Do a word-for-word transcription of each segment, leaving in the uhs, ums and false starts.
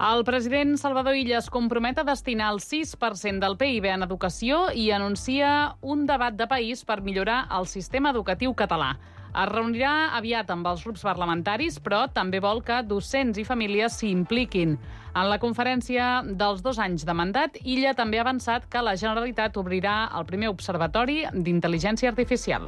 El president Salvador Illa es compromet a destinar el sis per cent del P I B en educació i anuncia un debat de país per millorar el sistema educatiu català. Es reunirà aviat amb els grups parlamentaris, però també vol que docents i famílies s'hi impliquin. En la conferència dels dos anys de mandat, Illa també ha avançat que la Generalitat obrirà el primer observatori d'intel·ligència artificial.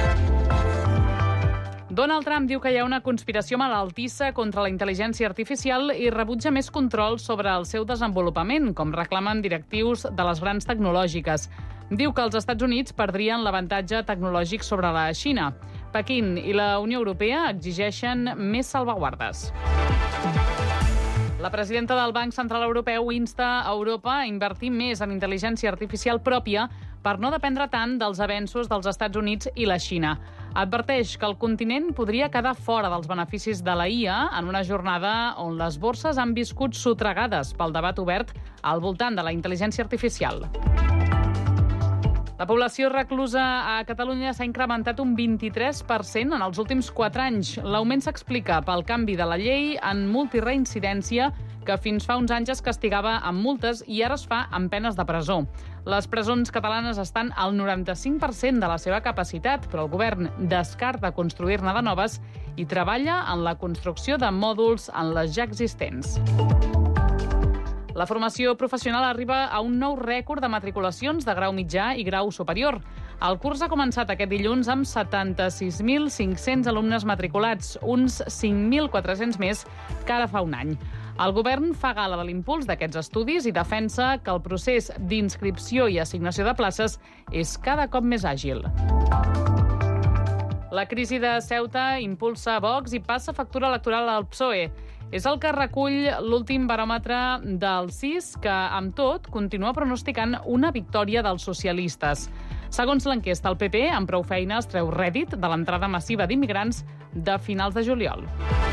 Donald Trump diu que hi ha una conspiració malaltissa contra la intel·ligència artificial i rebutja més control sobre el seu desenvolupament, com reclamen directius de les grans tecnològiques. Diu que els Estats Units perdrien l'avantatge tecnològic sobre la Xina. Pequín i la Unió Europea exigeixen més salvaguardes. La presidenta del Banc Central Europeu insta a Europa a invertir més en intel·ligència artificial pròpia per no dependre tant dels avenços dels Estats Units i la Xina. Adverteix que el continent podria quedar fora dels beneficis de la I A en una jornada on les borses han viscut sotregades pel debat obert al voltant de la intel·ligència artificial. La població reclusa a Catalunya s'ha incrementat un vint-i-tres per cent en els últims quatre anys. L'augment s'explica pel canvi de la llei en multireincidència, que fins fa uns anys es castigava amb multes i ara es fa amb penes de presó. Les presons catalanes estan al noranta-cinc per cent de la seva capacitat, però el govern descarta construir-ne de noves i treballa en la construcció de mòduls en les ja existents. La formació professional arriba a un nou rècord de matriculacions de grau mitjà i grau superior. El curs ha començat aquest dilluns amb setanta-sis mil cinc-cents alumnes matriculats, uns cinc mil quatre-cents més que ara fa un any. El govern fa gala de l'impuls d'aquests estudis i defensa que el procés d'inscripció i assignació de places és cada cop més àgil. La crisi de Ceuta impulsa Vox i passa factura electoral al P S O E. És el que recull l'últim baròmetre del C I S, que, amb tot, continua pronosticant una victòria dels socialistes. Segons l'enquesta, el P P, amb prou feines, treu rèdit de l'entrada massiva d'immigrants de finals de juliol.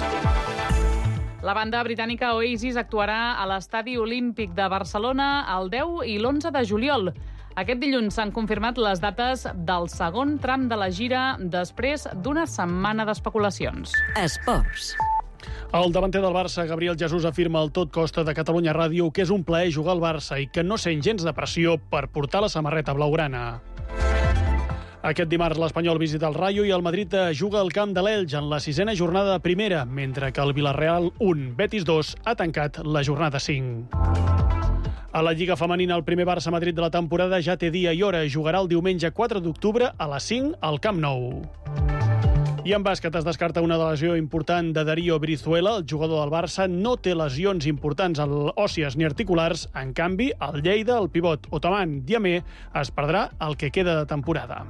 La banda britànica Oasis actuarà a l'Estadi Olímpic de Barcelona el deu i l'onze de juliol. Aquest dilluns s'han confirmat les dates del segon tram de la gira després d'una setmana d'especulacions. Esports. El davanter del Barça, Gabriel Jesús, afirma al Tot Costa de Catalunya Ràdio que és un plaer jugar al Barça i que no sent gens de pressió per portar la samarreta blaugrana. Aquest dimarts l'Espanyol visita el Rayo i el Madrid juga al camp de l'Elx en la sisena jornada de primera, mentre que el Villarreal un, Betis dos ha tancat la jornada cinc. A la Lliga Femenina, el primer Barça-Madrid de la temporada ja té dia i hora. Jugarà el diumenge quatre d'octubre a les cinc al Camp Nou. I en bàsquet es descarta una lesió important de Darío Brizuela. El jugador del Barça no té lesions importants òssies ni articulars. En canvi, el Lleida, el pivot Otoman Diamé, es perdrà el que queda de temporada.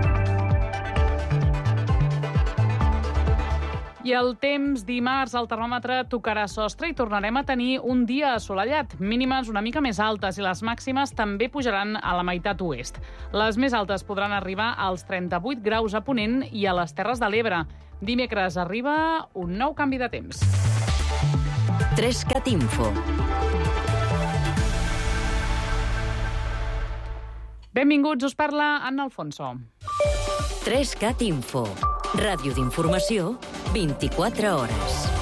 I el temps, dimarts, el termòmetre tocarà sostre i tornarem a tenir un dia assolellat. Mínimes una mica més altes i les màximes també pujaran a la meitat oest. Les més altes podran arribar als trenta-vuit graus a Ponent i a les Terres de l'Ebre. Dimecres arriba un nou canvi de temps. Trescat Info. Benvinguts, us parla Anna Alfonso. Trescat Info. Ràdio d'informació, vint-i-quatre hores.